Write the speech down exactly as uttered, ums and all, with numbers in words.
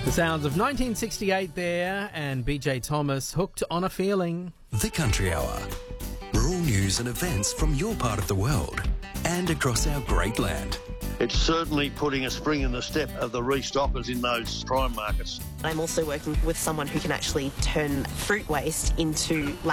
The sounds of nineteen sixty-eight there, and B J Thomas, Hooked on a Feeling. The Country Hour. Rural news and events from your part of the world and across our great land. It's certainly putting a spring in the step of the restockers in those prime markets. I'm also working with someone who can actually turn fruit waste into